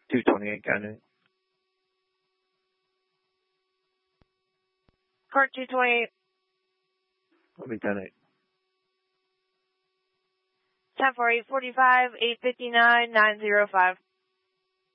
228 County. Court 228. I'll be 10-8. 10-4, 845, 859, 905.